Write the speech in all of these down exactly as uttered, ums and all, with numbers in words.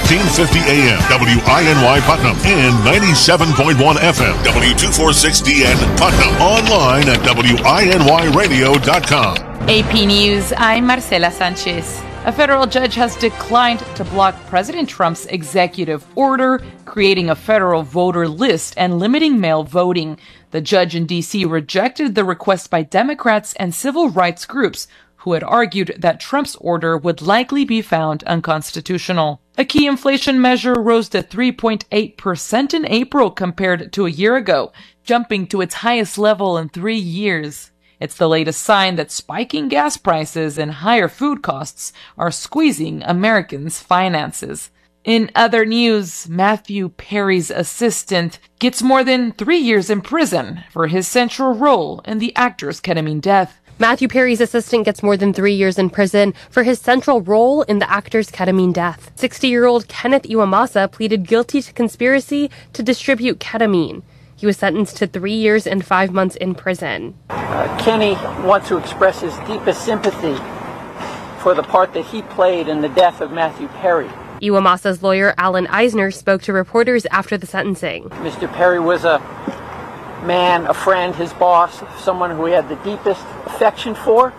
fifteen fifty A M, W I N Y Putnam, and ninety-seven point one F M, W two forty-six D N Putnam. Online at W I N Y radio dot com. A P News, I'm Marcela Sanchez. A federal judge has declined to block President Trump's executive order creating a federal voter list and limiting mail voting. The judge in D C rejected the request by Democrats and civil rights groups who had argued that Trump's order would likely be found unconstitutional. A key inflation measure rose to three point eight percent in April compared to a year ago, jumping to its highest level in three years. It's the latest sign that spiking gas prices and higher food costs are squeezing Americans' finances. In other news, Matthew Perry's assistant gets more than three years in prison for his central role in the actor's ketamine death. Matthew Perry's assistant gets more than three years in prison for his central role in the actor's ketamine death. sixty-year-old Kenneth Iwamasa pleaded guilty to conspiracy to distribute ketamine. He was sentenced to three years and five months in prison. Uh, Kenny wants to express his deepest sympathy for the part that he played in the death of Matthew Perry. Iwamasa's lawyer, Alan Eisner, spoke to reporters after the sentencing. Mister Perry was a man, a friend, his boss, someone who he had the deepest affection for.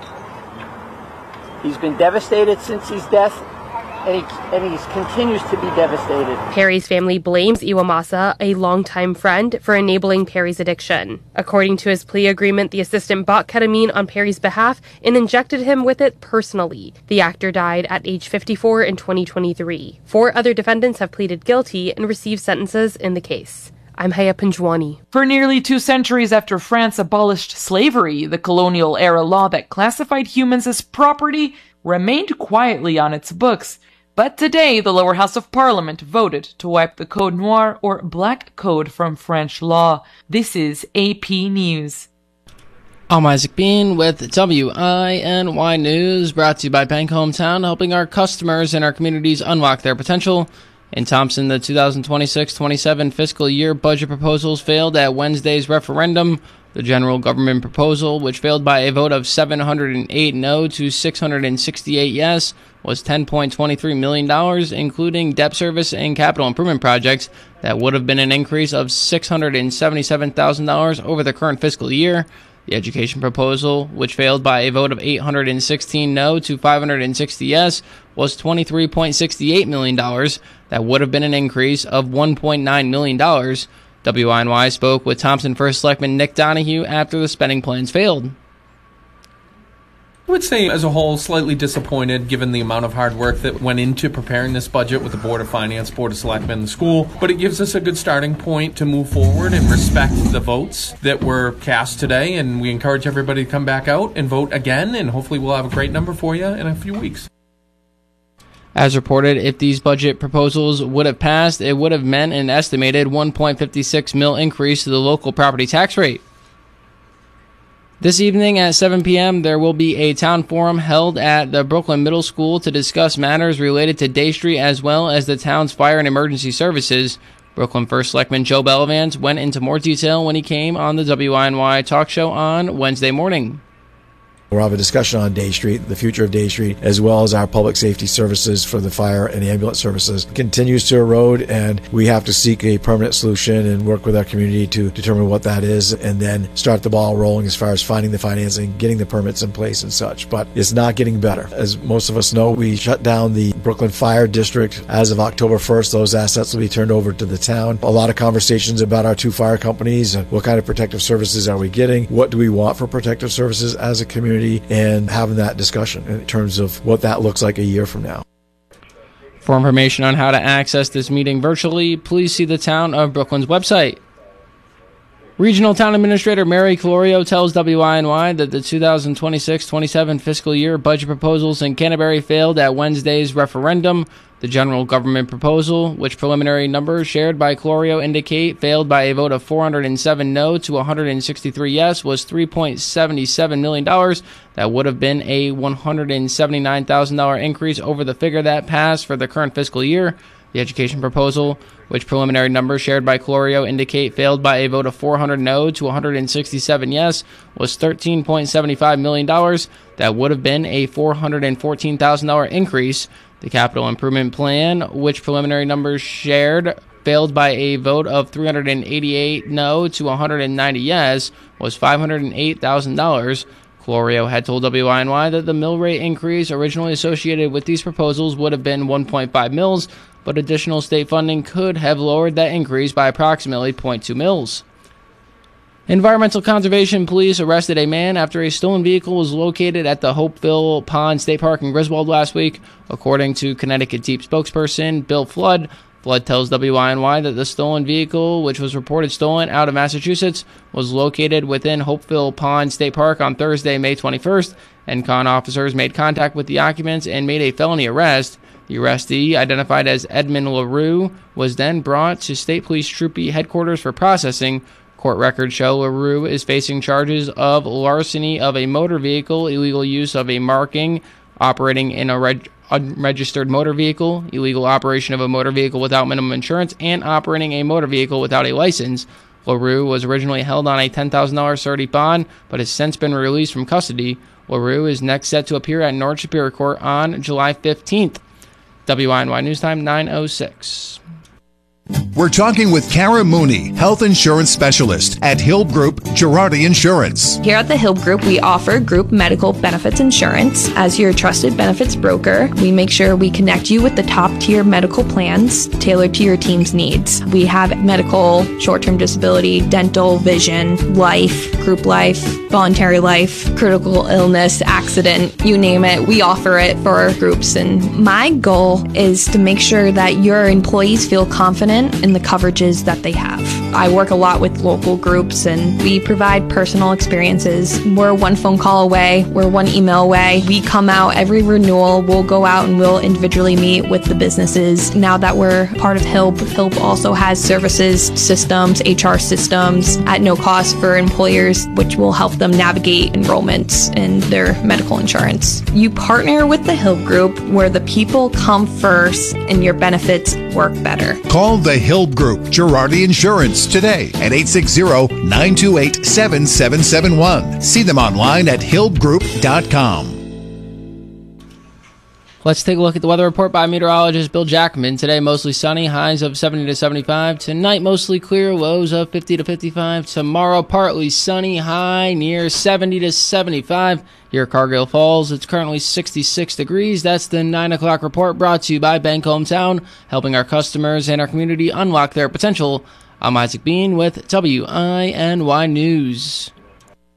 He's been devastated since his death, and he, and he continues to be devastated. Perry's family blames Iwamasa, a longtime friend, for enabling Perry's addiction. According to his plea agreement, the assistant bought ketamine on Perry's behalf and injected him with it personally. The actor died at age fifty-four in twenty twenty-three. Four other defendants have pleaded guilty and received sentences in the case. I'm Haya Panjwani. For nearly two centuries after France abolished slavery, the colonial-era law that classified humans as property remained quietly on its books. But today, the lower house of parliament voted to wipe the Code Noir or Black Code from French law. This is A P News. I'm Isaac Bean with W I N Y News, brought to you by Bank Hometown, helping our customers and our communities unlock their potential. In Thompson, the two thousand twenty-six twenty-seven fiscal year budget proposals failed at Wednesday's referendum. The general government proposal, which failed by a vote of seven hundred eight no to six hundred sixty-eight yes, was ten point two three million dollars, including debt service and capital improvement projects that would have been an increase of six hundred seventy-seven thousand dollars over the current fiscal year. The education proposal, which failed by a vote of eight hundred sixteen no to five hundred sixty yes, was twenty-three point six eight million dollars. That would have been an increase of one point nine million dollars. W I N Y spoke with Thompson First Selectman Nick Donahue after the spending plans failed. I would say, as a whole, slightly disappointed given the amount of hard work that went into preparing this budget with the Board of Finance, Board of Selectmen, and the school. But it gives us a good starting point to move forward and respect the votes that were cast today. And we encourage everybody to come back out and vote again. And hopefully we'll have a great number for you in a few weeks. As reported, if these budget proposals would have passed, it would have meant an estimated one point five six mil increase to the local property tax rate. This evening at seven p.m., there will be a town forum held at the Brooklyn Middle School to discuss matters related to Day Street as well as the town's fire and emergency services. Brooklyn First Selectman Joe Bellavance went into more detail when he came on the W I N Y talk show on Wednesday morning. We'll have a discussion on Day Street, the future of Day Street, as well as our public safety services for the fire and ambulance services. It continues to erode, and we have to seek a permanent solution and work with our community to determine what that is, and then start the ball rolling as far as finding the financing, getting the permits in place and such. But it's not getting better. As most of us know, we shut down the Brooklyn Fire District. As of October first, those assets will be turned over to the town. A lot of conversations about our two fire companies and what kind of protective services are we getting, what do we want for protective services as a community, and having that discussion in terms of what that looks like a year from now. For information on how to access this meeting virtually, please see the Town of Brooklyn's website. Regional Town Administrator Mary Colorio tells W I N Y that the two thousand twenty-six twenty-seven fiscal year budget proposals in Canterbury failed at Wednesday's referendum. The general government proposal, which preliminary numbers shared by Colorio indicate failed by a vote of four hundred seven no to one hundred sixty-three yes, was three point seven seven million dollars. That would have been a one hundred seventy-nine thousand dollars increase over the figure that passed for the current fiscal year. The education proposal, which preliminary numbers shared by Colorio indicate failed by a vote of four hundred no to one hundred sixty-seven yes, was thirteen point seven five million dollars. That would have been a four hundred fourteen thousand dollars increase. The capital improvement plan, which preliminary numbers shared, failed by a vote of three hundred eighty-eight no to one hundred ninety yes, was five hundred eight thousand dollars. Florio had told W I N Y that the mill rate increase originally associated with these proposals would have been one point five mils, but additional state funding could have lowered that increase by approximately zero point two mils. Environmental Conservation Police arrested a man after a stolen vehicle was located at the Hopeville Pond State Park in Griswold last week. According to Connecticut Deep spokesperson Bill Flood, Flood tells W I N Y that the stolen vehicle, which was reported stolen out of Massachusetts, was located within Hopeville Pond State Park on Thursday, May twenty-first, and con officers made contact with the occupants and made a felony arrest. The arrestee, identified as Edmund LaRue, was then brought to State Police Troopy headquarters for processing. Court records show LaRue is facing charges of larceny of a motor vehicle, illegal use of a marking, operating in a reg- unregistered motor vehicle, illegal operation of a motor vehicle without minimum insurance, and operating a motor vehicle without a license. LaRue was originally held on a ten thousand dollars surety bond, but has since been released from custody. LaRue is next set to appear at Norwich Superior Court on July fifteenth. W I N Y News Time, nine oh six. We're talking with Kara Mooney, health insurance specialist at Hill Group Girardi Insurance. Here at the Hill Group, we offer group medical benefits insurance. As your trusted benefits broker, we make sure we connect you with the top-tier medical plans tailored to your team's needs. We have medical, short-term disability, dental, vision, life, group life, voluntary life, critical illness, accident, you name it. We offer it for our groups. And my goal is to make sure that your employees feel confident in the coverages that they have. I work a lot with local groups and we provide personal experiences. We're one phone call away. We're one email away. We come out every renewal. We'll go out and we'll individually meet with the businesses. Now that we're part of H I L P, H I L P also has services, systems, H R systems at no cost for employers, which will help them navigate enrollments in their medical insurance. You partner with the H I L P Group where the people come first and your benefits work better. Call the Hill Group Girardi Insurance today at eight six zero, nine two eight, seven seven seven one. See them online at hill group dot com. Let's take a look at the weather report by meteorologist Bill Jackman. Today, mostly sunny, highs of seventy to seventy-five. Tonight, mostly clear, lows of fifty to fifty-five. Tomorrow, partly sunny, high near seventy to seventy-five. Here at Cargill Falls, it's currently sixty-six degrees. That's the nine o'clock report brought to you by Bank Hometown, helping our customers and our community unlock their potential. I'm Isaac Bean with W I N Y News.